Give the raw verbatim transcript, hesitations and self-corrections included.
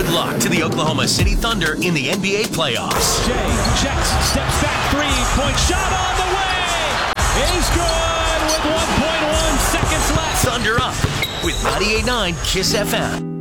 Good luck to the Oklahoma City Thunder in the N B A playoffs. Jay checks, steps back, three-point shot on the way. Is good with one point one seconds left. Thunder Up with ninety-eight point nine Kiss F M.